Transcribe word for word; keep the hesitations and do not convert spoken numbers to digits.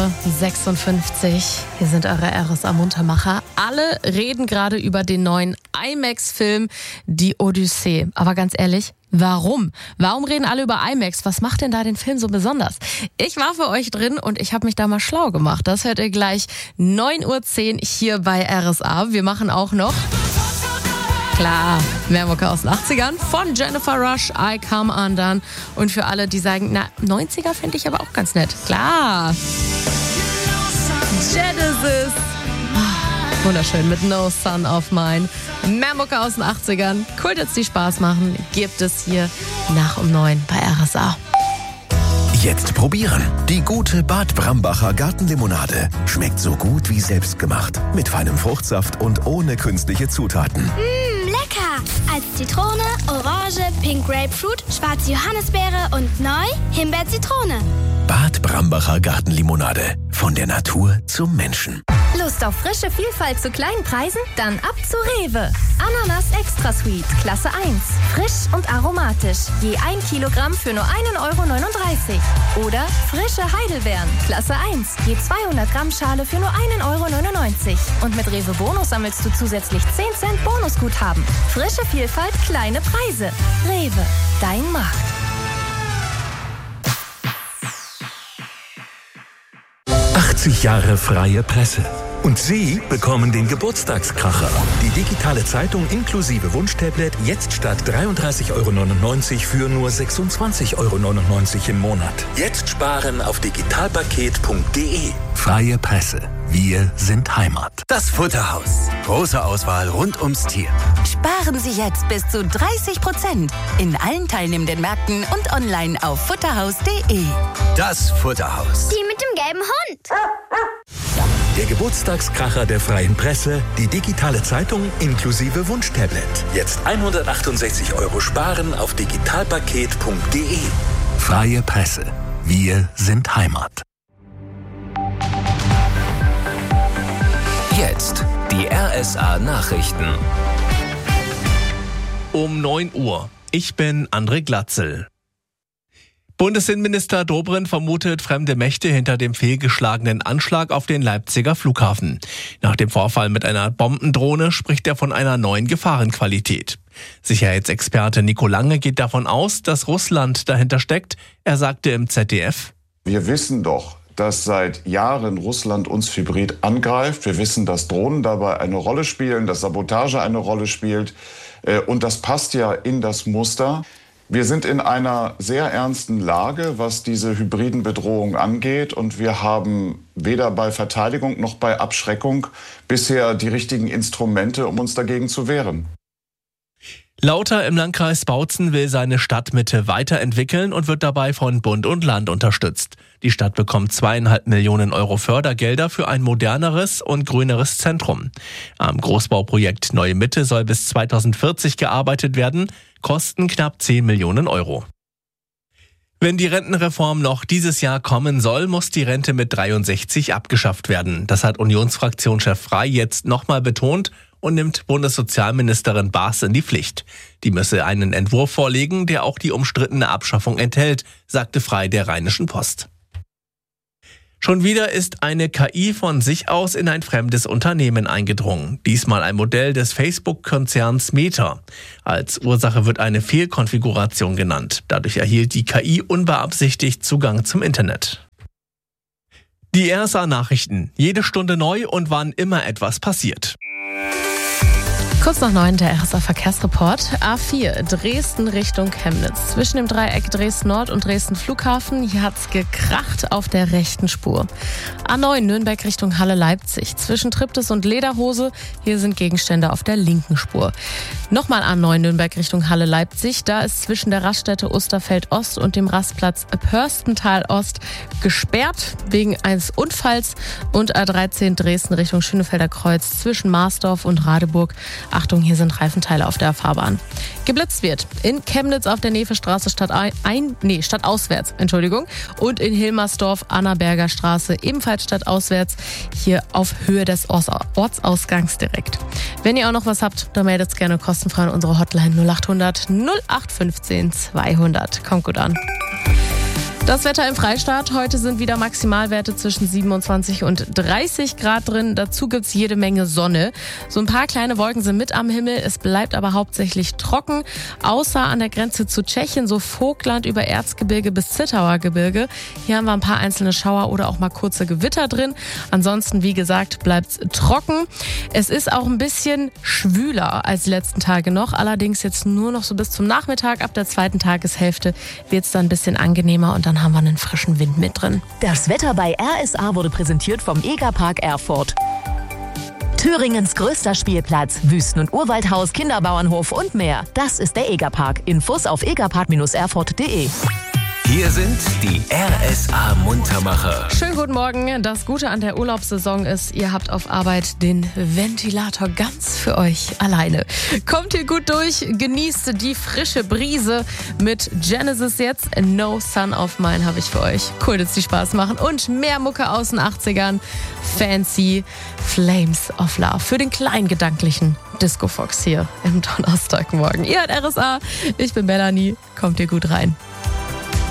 Uhr sechsundfünfzig. Hier sind eure R S A-Muntermacher. Alle reden gerade über den neuen IMAX-Film Die Odyssee. Aber ganz ehrlich, warum? Warum reden alle über IMAX? Was macht denn da den Film so besonders? Ich war für euch drin und ich habe mich da mal schlau gemacht. Das hört ihr gleich neun Uhr zehn hier bei R S A. Wir machen auch noch... Klar, mehr Mucke aus den achtzigern von Jennifer Rush, I Come Undone. Und für alle, die sagen, na, neunziger finde ich aber auch ganz nett. Klar. Genesis. Wunderschön mit No Sun of Mine. Mehr Mucke aus den achtzigern. Cool-Hits, die Spaß machen, gibt es hier nach um neun bei R S A. Jetzt probieren. Die gute Bad Brambacher Gartenlimonade. Schmeckt so gut wie selbstgemacht. Mit feinem Fruchtsaft und ohne künstliche Zutaten. Mmh, lecker! Als Zitrone, Orange, Pink Grapefruit, schwarze Johannisbeere und neu Himbeer-Zitrone. Bad Brambacher Gartenlimonade. Von der Natur zum Menschen. Lust auf frische Vielfalt zu kleinen Preisen? Dann ab zu Rewe. Ananas Extra Sweet, Klasse eins. Frisch und aromatisch. Je ein Kilogramm für nur ein Euro neununddreißig. Oder frische Heidelbeeren, Klasse eins. Je zweihundert Gramm Schale für nur ein Euro neunundneunzig. Und mit Rewe Bonus sammelst du zusätzlich zehn Cent Bonusguthaben. Frische Vielfalt, kleine Preise. Rewe, dein Markt. achtzig Jahre freie Presse. Und Sie bekommen den Geburtstagskracher. Die digitale Zeitung inklusive Wunschtablet jetzt statt dreiunddreißig Euro neunundneunzig für nur sechsundzwanzig Euro neunundneunzig im Monat. Jetzt sparen auf digitalpaket punkt de. Freie Presse. Wir sind Heimat. Das Futterhaus. Große Auswahl rund ums Tier. Sparen Sie jetzt bis zu dreißig Prozent in allen teilnehmenden Märkten und online auf futterhaus punkt de. Das Futterhaus. Die mit dem gelben Hund. Der Geburtstagskracher der freien Presse, die digitale Zeitung inklusive Wunschtablet. Jetzt hundertachtundsechzig Euro sparen auf digitalpaket punkt de. Freie Presse. Wir sind Heimat. Jetzt die R S A-Nachrichten. Um neun Uhr. Ich bin André Glatzel. Bundesinnenminister Dobrindt vermutet fremde Mächte hinter dem fehlgeschlagenen Anschlag auf den Leipziger Flughafen. Nach dem Vorfall mit einer Bombendrohne spricht er von einer neuen Gefahrenqualität. Sicherheitsexperte Nico Lange geht davon aus, dass Russland dahinter steckt. Er sagte im Z D F: Wir wissen doch, dass seit Jahren Russland uns hybrid angreift. Wir wissen, dass Drohnen dabei eine Rolle spielen, dass Sabotage eine Rolle spielt. Und das passt ja in das Muster. Wir sind in einer sehr ernsten Lage, was diese hybriden Bedrohungen angeht. Und wir haben weder bei Verteidigung noch bei Abschreckung bisher die richtigen Instrumente, um uns dagegen zu wehren. Lauter im Landkreis Bautzen will seine Stadtmitte weiterentwickeln und wird dabei von Bund und Land unterstützt. Die Stadt bekommt zweieinhalb Millionen Euro Fördergelder für ein moderneres und grüneres Zentrum. Am Großbauprojekt Neue Mitte soll bis zweitausendvierzig gearbeitet werden, kosten knapp zehn Millionen Euro. Wenn die Rentenreform noch dieses Jahr kommen soll, muss die Rente mit dreiundsechzig abgeschafft werden. Das hat Unionsfraktionschef Frey jetzt nochmal betont und nimmt Bundessozialministerin Baas in die Pflicht. Die müsse einen Entwurf vorlegen, der auch die umstrittene Abschaffung enthält, sagte Frey der Rheinischen Post. Schon wieder ist eine K I von sich aus in ein fremdes Unternehmen eingedrungen. Diesmal ein Modell des Facebook-Konzerns Meta. Als Ursache wird eine Fehlkonfiguration genannt. Dadurch erhielt die K I unbeabsichtigt Zugang zum Internet. Die R S A-Nachrichten. Jede Stunde neu und wann immer etwas passiert. Kurz nach neun der R S A-Verkehrsreport. A vier, Dresden Richtung Chemnitz. Zwischen dem Dreieck Dresden-Nord und Dresden-Flughafen. Hier hat's gekracht auf der rechten Spur. A neun, Nürnberg Richtung Halle-Leipzig. Zwischen Triptis und Lederhose. Hier sind Gegenstände auf der linken Spur. Nochmal A neun, Nürnberg Richtung Halle-Leipzig. Da ist zwischen der Raststätte Osterfeld-Ost und dem Rastplatz Pörstental-Ost gesperrt wegen eines Unfalls. Und A dreizehn, Dresden Richtung Schönefelder Kreuz. Zwischen Marsdorf und Radeburg. Achtung, hier sind Reifenteile auf der Fahrbahn. Geblitzt wird in Chemnitz auf der Nevestraße statt ein, nee, stadtauswärts, Entschuldigung. Und in Hilmersdorf, Annaberger Straße, ebenfalls stadtauswärts, hier auf Höhe des Ortsausgangs direkt. Wenn ihr auch noch was habt, dann meldet es gerne kostenfrei an unsere Hotline null acht hundert null acht fünfzehn zweihundert. Kommt gut an. Das Wetter im Freistaat. Heute sind wieder Maximalwerte zwischen siebenundzwanzig und dreißig Grad drin. Dazu gibt's jede Menge Sonne. So ein paar kleine Wolken sind mit am Himmel. Es bleibt aber hauptsächlich trocken. Außer an der Grenze zu Tschechien, so Vogtland über Erzgebirge bis Zittauer Gebirge. Hier haben wir ein paar einzelne Schauer oder auch mal kurze Gewitter drin. Ansonsten, wie gesagt, bleibt's trocken. Es ist auch ein bisschen schwüler als die letzten Tage noch. Allerdings jetzt nur noch so bis zum Nachmittag. Ab der zweiten Tageshälfte wird's dann ein bisschen angenehmer und dann haben wir einen frischen Wind mit drin. Das Wetter bei R S A wurde präsentiert vom Egerpark Erfurt. Thüringens größter Spielplatz, Wüsten- und Urwaldhaus, Kinderbauernhof und mehr. Das ist der Egerpark. Infos auf egerpark erfurt punkt de. Hier sind die R S A Muntermacher. Schönen guten Morgen. Das Gute an der Urlaubssaison ist, ihr habt auf Arbeit den Ventilator ganz für euch alleine. Kommt hier gut durch, genießt die frische Brise mit Genesis jetzt. No Sun of Mine habe ich für euch. Cool, dass die Spaß machen. Und mehr Mucke aus den achtzigern. Fancy Flames of Love. Für den kleinen gedanklichen Disco Fox hier im Donnerstagmorgen. Ihr hört R S A, ich bin Melanie. Kommt hier gut rein.